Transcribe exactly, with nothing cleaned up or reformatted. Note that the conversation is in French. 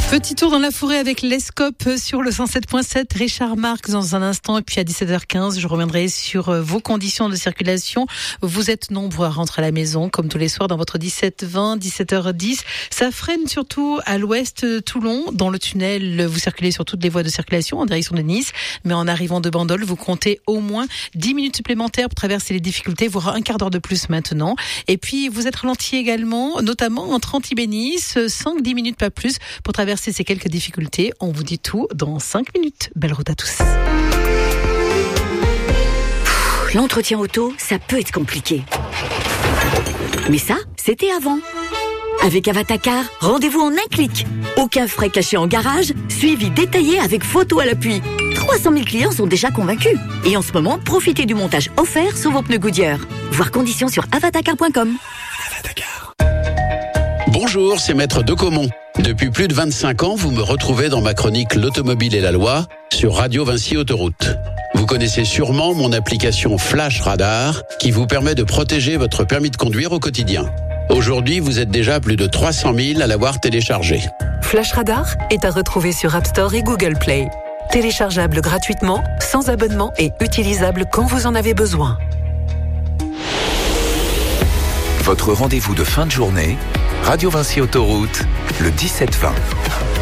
Petit tour dans la forêt avec l'Escope sur le cent sept point sept. Richard Marx dans un instant. Et puis à dix-sept heures quinze, je reviendrai sur vos conditions de circulation. Vous êtes nombreux à rentrer à la maison, comme tous les soirs dans votre dix-sept vingt, dix-sept heures dix. Ça freine surtout à l'ouest Toulon. Dans le tunnel, vous circulez sur toutes les voies de circulation en direction de Nice. Mais en arrivant de Bandol, vous comptez au moins dix minutes supplémentaires pour traverser les difficultés, voire un quart d'heure de plus maintenant. Et puis vous êtes ralenti également, notamment entre Antibes et Nice, cinq à dix minutes pas plus pour traverser ces quelques difficultés. On vous dit tout dans cinq minutes. Belle route à tous. L'entretien auto, ça peut être compliqué. Mais ça, c'était avant. Avec Avatacar, rendez-vous en un clic. Aucun frais cachés en garage, suivi détaillé avec photo à l'appui. trois cent mille clients sont déjà convaincus. Et en ce moment, profitez du montage offert sur vos pneus Goodyear. Voir conditions sur avatacar point com. Avatacar. Bonjour, c'est Maître Decomont. Depuis plus de vingt-cinq ans, vous me retrouvez dans ma chronique L'automobile et la loi sur Radio Vinci Autoroute. Vous connaissez sûrement mon application Flash Radar qui vous permet de protéger votre permis de conduire au quotidien. Aujourd'hui, vous êtes déjà plus de trois cent mille à l'avoir téléchargé. Flash Radar est à retrouver sur App Store et Google Play. Téléchargeable gratuitement, sans abonnement et utilisable quand vous en avez besoin. Votre rendez-vous de fin de journée, Radio Vinci Autoroute, le dix-sept vingt.